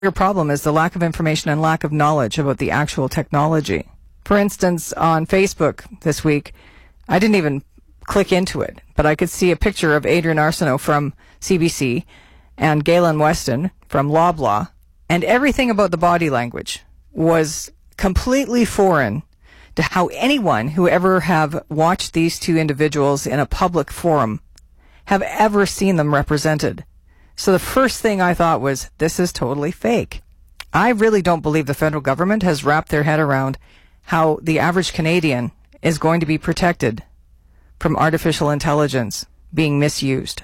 bigger problem is the lack of information and lack of knowledge about the actual technology. For instance, on Facebook this week, I didn't even click into it, but I could see a picture of Adrian Arsenault from CBC and Galen Weston from Loblaw, and everything about the body language was completely foreign to how anyone who ever have watched these two individuals in a public forum have ever seen them represented. So the first thing I thought was, this is totally fake. I really don't believe the federal government has wrapped their head around how the average Canadian is going to be protected from artificial intelligence being misused.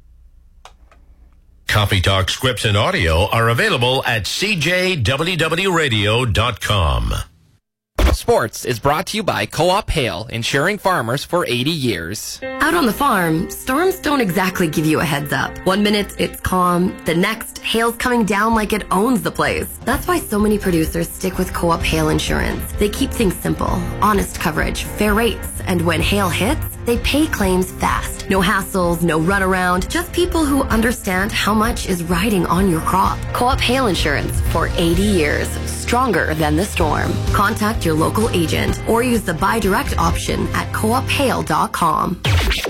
Coffee Talk scripts and audio are available at cjwwradio.com. Sports is brought to you by Co-op Hail, insuring farmers for 80 years. Out on the farm, storms don't exactly give you a heads up. 1 minute, it's calm. The next, hail's coming down like it owns the place. That's why so many producers stick with Co-op Hail Insurance. They keep things simple, honest coverage, fair rates, and when hail hits, they pay claims fast. No hassles, no runaround, just people who understand how much is riding on your crop. Co-op Hail Insurance for 80 years. Stronger than the storm. Contact your local agent or use the buy direct option at coophail.com.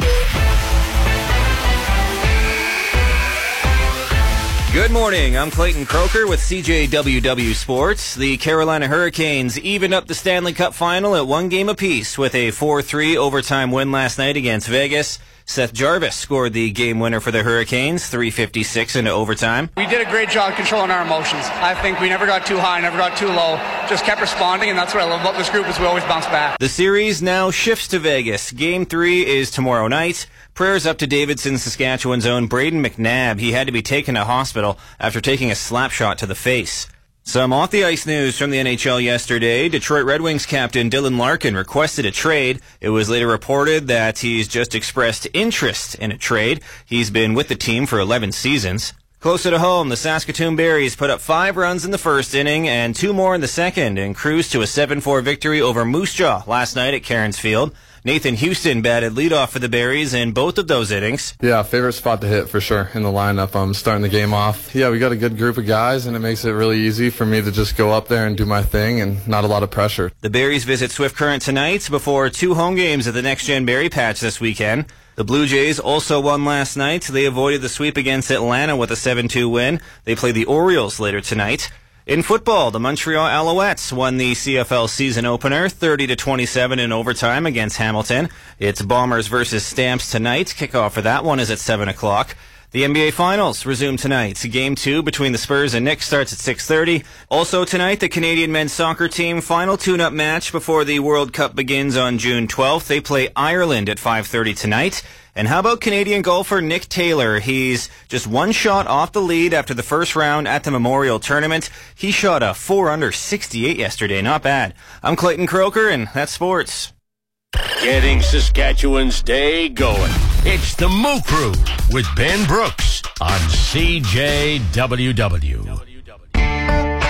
Good morning. I'm Clayton Croker with CJWW Sports. The Carolina Hurricanes evened up the Stanley Cup final at 1 game apiece with a 4-3 overtime win last night against Vegas. Seth Jarvis scored the game winner for the Hurricanes, 3:56 into overtime. We did a great job controlling our emotions. I think we never got too high, never got too low, just kept responding, and that's what I love about this group is we always bounce back. The series now shifts to Vegas. Game 3 is tomorrow night. Prayers up to Davidson, Saskatchewan's own Braden McNabb. He had to be taken to hospital after taking a slap shot to the face. Some off-the-ice news from the NHL yesterday. Detroit Red Wings captain Dylan Larkin requested a trade. It was later reported that he's just expressed interest in a trade. He's been with the team for 11 seasons. Closer to home, the Saskatoon Berries put up 5 runs in the first inning and 2 more in the second and cruised to a 7-4 victory over Moose Jaw last night at Cairns Field. Nathan Houston batted leadoff for the Berries in both of those innings. Yeah, favorite spot to hit for sure in the lineup. I'm starting the game off. Yeah, we got a good group of guys, and it makes it really easy for me to just go up there and do my thing and not a lot of pressure. The Berries visit Swift Current tonight before 2 home games at the Next Gen Berry Patch this weekend. The Blue Jays also won last night. They avoided the sweep against Atlanta with a 7-2 win. They play the Orioles later tonight. In football, the Montreal Alouettes won the CFL season opener 30-27 in overtime against Hamilton. It's Bombers versus Stamps tonight. Kickoff for that one is at 7 o'clock. The NBA Finals resume tonight. Game 2 between the Spurs and Knicks starts at 6:30. Also tonight, the Canadian men's soccer team final tune-up match before the World Cup begins on June 12th. They play Ireland at 5:30 tonight. And how about Canadian golfer Nick Taylor? He's just 1 shot off the lead after the first round at the Memorial Tournament. He shot a 4 under 68 yesterday. Not bad. I'm Clayton Croker, and that's sports. Getting Saskatchewan's day going. It's the Moo Crew with Ben Brooks on CJWW.